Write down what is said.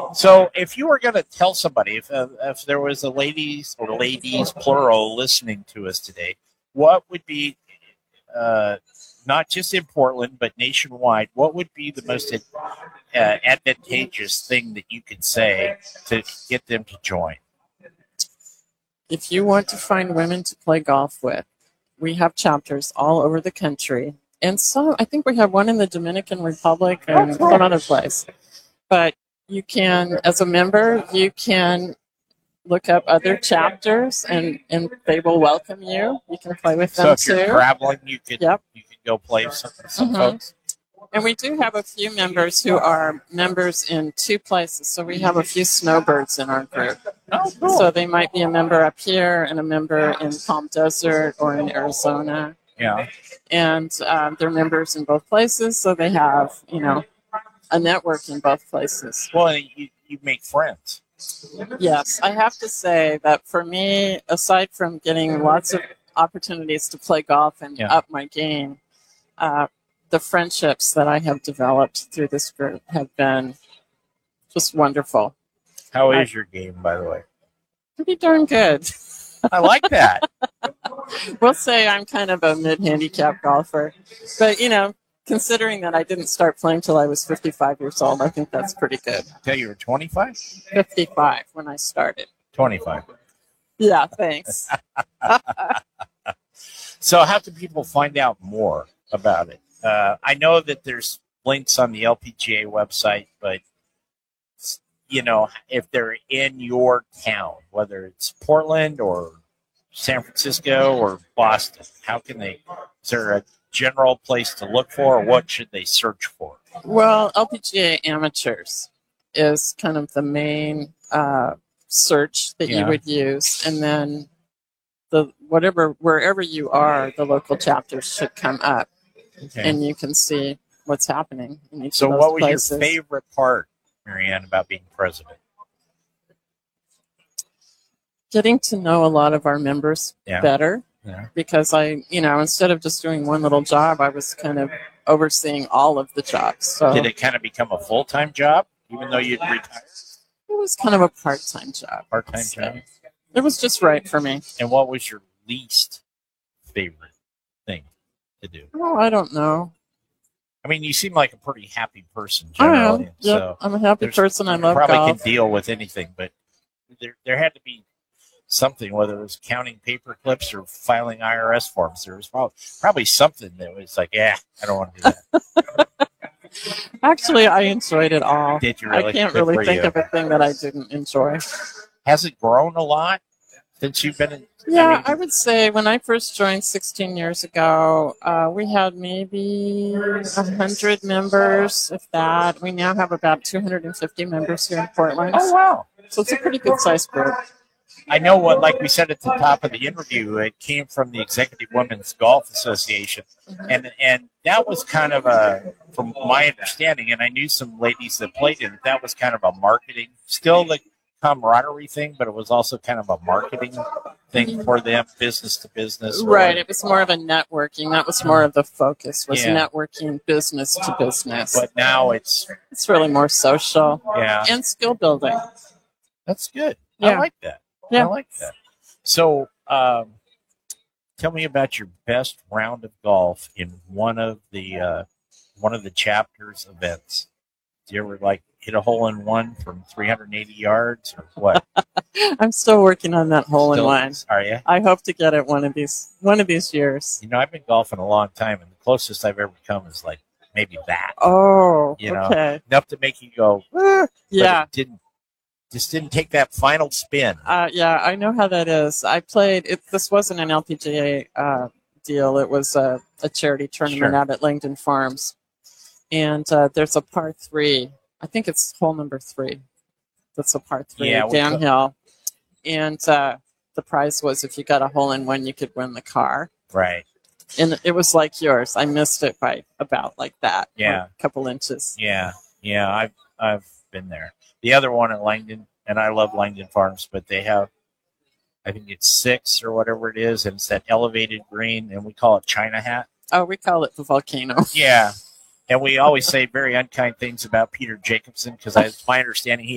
So, if you were going to tell somebody, if there was a ladies or ladies plural listening to us today, what would be not just in Portland but nationwide? What would be the most advantageous thing that you could say to get them to join? If you want to find women to play golf with, we have chapters all over the country. And so I think we have one in the Dominican Republic and one other place. But you can, as a member, you can look up other chapters and they will welcome you. You can play with them too. So if you're traveling, you could go play with some folks. And we do have a few members who are members in two places. So we have a few snowbirds in our group. Oh, cool. So they might be a member up here and a member in Palm Desert or in Arizona. Yeah. And they're members in both places. So they have, a network in both places. Well, you make friends. Yes. I have to say that for me, aside from getting lots of opportunities to play golf and up my game, the friendships that I have developed through this group have been just wonderful. How is your game, by the way? Pretty darn good. I like that. We'll say I'm kind of a mid-handicap golfer. But, considering that I didn't start playing till I was 55 years old, I think that's pretty good. Until you were 25? 55 when I started. 25. Yeah, thanks. So how can people find out more about it? I know that there's links on the LPGA website, but, if they're in your town, whether it's Portland or San Francisco or Boston, how can they, is there a general place to look for, or what should they search for? Well, LPGA Amateurs is kind of the main search that you would use, and then wherever you are, the local chapters should come up, and you can see what's happening in each of those what was places. Your favorite part, Marianne, about being president? Getting to know a lot of our members better. Yeah. Because I, instead of just doing one little job, I was kind of overseeing all of the jobs. So did it kind of become a full-time job, even though you'd retired? It was kind of a part-time job. Part-time job. It was just right for me. And what was your least favorite thing to do? Oh, I don't know. I mean, you seem like a pretty happy person generally. I am. So I'm a happy person. I love golf. Probably can deal with anything, but there had to be something, whether it was counting paper clips or filing IRS forms. There was probably something that was like, I don't want to do that. Actually, I enjoyed it all. Did you really? I can't really think of a thing that I didn't enjoy. Has it grown a lot since you've been in? Yeah, I would say when I first joined 16 years ago, we had maybe 100 members, if that. We now have about 250 members here in Portland. Oh, wow. So it's a pretty good-sized group. I know like we said at the top of the interview, it came from the Executive Women's Golf Association. And that was kind of from my understanding, and I knew some ladies that played in it, that was kind of a marketing, still the camaraderie thing, but it was also kind of a marketing thing for them, business to business. Right. It was more of a networking. That was more of the focus, was networking business to business. But now it's really more social and skill building. That's good. Yeah. I like that. Yeah. I like that. So tell me about your best round of golf in one of the chapter's events. Do you ever hit a hole in one from 380 yards or what? I'm still working on that hole in one. Are you? I hope to get it one of these years. I've been golfing a long time, and the closest I've ever come is maybe that. Oh, okay. Enough to make you go, yeah. But it just didn't take that final spin. Yeah, I know how that is. I played it. This wasn't an LPGA deal. It was a charity tournament out at Langdon Farms, and there's a par 3. I think it's hole number 3. That's a par 3 downhill, and the prize was if you got a hole in one, you could win the car. Right. And it was like yours. I missed it by about that. Yeah. A couple inches. Yeah. I've been there. The other one at Langdon, and I love Langdon Farms, but they have, I think it's 6 or whatever it is, and it's that elevated green, and we call it China Hat. Oh, we call it the volcano. Yeah. And we always say very unkind things about Peter Jacobsen, because it's my understanding he